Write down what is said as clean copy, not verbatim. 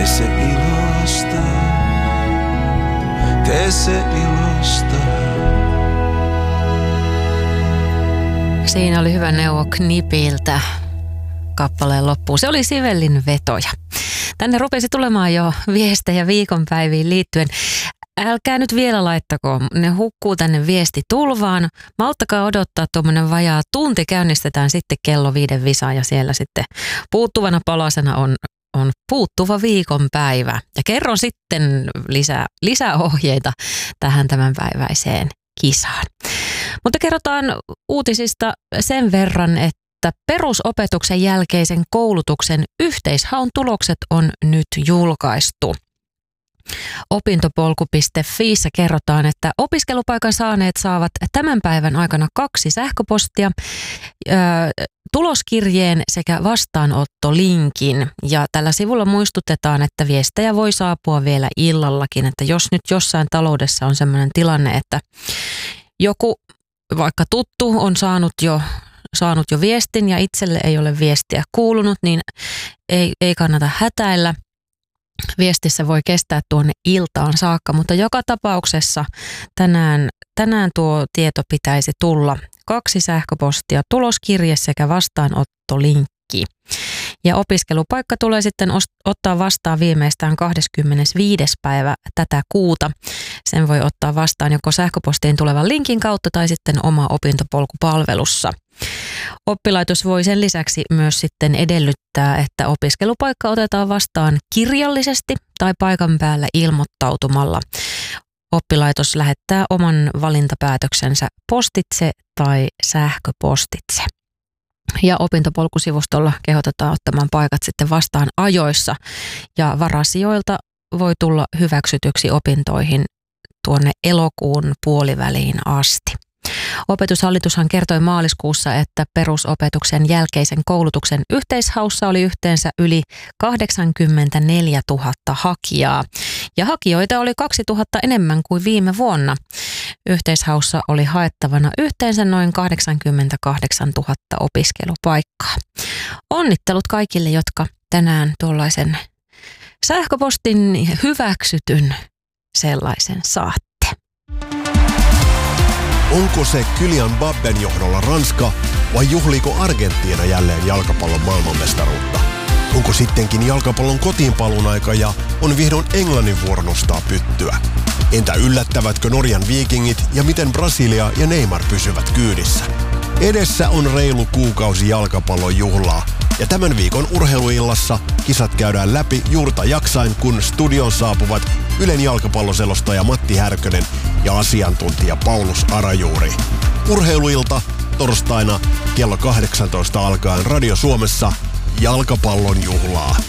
se ilosta, tee se ilosta. Siinä oli hyvä neuvo Knipiltä kappaleen loppuun. Se oli Sivellin vetoja. Tänne rupesi tulemaan jo viestejä viikonpäiviin liittyen. Älkää nyt vielä laittako, ne hukkuu tänne viestitulvaan. Malttakaa odottaa, tuommoinen vajaa tunti käynnistetään sitten kello 5 visa ja siellä sitten puuttuvana palasena on puuttuva viikonpäivä. Ja kerron sitten lisää ohjeita tähän tämänpäiväiseen kisaan. Mutta kerrotaan uutisista sen verran, että perusopetuksen jälkeisen koulutuksen yhteishaun tulokset on nyt julkaistu. Opintopolku.fiissä kerrotaan, että opiskelupaikan saaneet saavat tämän päivän aikana 2 sähköpostia, tuloskirjeen sekä vastaanottolinkin. Ja tällä sivulla muistutetaan, että viestejä voi saapua vielä illallakin, että jos nyt jossain taloudessa on sellainen tilanne, että joku vaikka tuttu on saanut jo viestin ja itselle ei ole viestiä kuulunut, niin ei kannata hätäillä. Viestissä voi kestää tuonne iltaan saakka, mutta joka tapauksessa tänään tuo tieto pitäisi tulla. 2 sähköpostia, tuloskirje sekä vastaanottolinkki. Ja opiskelupaikka tulee sitten ottaa vastaan viimeistään 25. päivä tätä kuuta. Sen voi ottaa vastaan joko sähköpostiin tulevan linkin kautta tai sitten oma opintopolkupalvelussa. Oppilaitos voi sen lisäksi myös sitten edellyttää, että opiskelupaikka otetaan vastaan kirjallisesti tai paikan päällä ilmoittautumalla. Oppilaitos lähettää oman valintapäätöksensä postitse tai sähköpostitse. Ja opintopolkusivustolla kehotetaan ottamaan paikat sitten vastaan ajoissa ja varasijoilta voi tulla hyväksytyksi opintoihin tuonne elokuun puoliväliin asti. Opetushallitushan kertoi maaliskuussa, että perusopetuksen jälkeisen koulutuksen yhteishaussa oli yhteensä yli 84 000 hakijaa. Ja hakijoita oli 2 000 enemmän kuin viime vuonna. Yhteishaussa oli haettavana yhteensä noin 88 000 opiskelupaikkaa. Onnittelut kaikille, jotka tänään tuollaisen sähköpostin hyväksytyn sellaisen saatte. Onko se Kylian Mbappen johdolla Ranska vai juhliiko Argentiina jälleen jalkapallon maailmanmestaruutta? Onko sittenkin jalkapallon kotiinpaluun aika ja on vihdoin Englannin vuoro nostaa pyttyä? Entä yllättävätkö Norjan Vikingit ja miten Brasilia ja Neymar pysyvät kyydissä? Edessä on reilu kuukausi jalkapallon juhlaa ja tämän viikon urheiluillassa kisat käydään läpi juurta jaksain, kun studioon saapuvat Ylen jalkapalloselostaja Matti Härkönen ja asiantuntija Paulus Arajuuri. Urheiluilta torstaina kello 18 alkaen Radio Suomessa jalkapallon juhlaa.